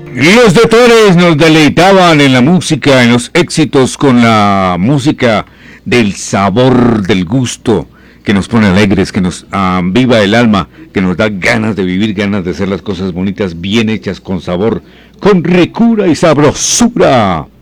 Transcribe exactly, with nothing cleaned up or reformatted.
Los doctores nos deleitaban en la música, en los éxitos, con la música del sabor, del gusto, que nos pone alegres, que nos aviva el alma, que nos da ganas de vivir, ganas de hacer las cosas bonitas, bien hechas, con sabor, con ricura y sabrosura.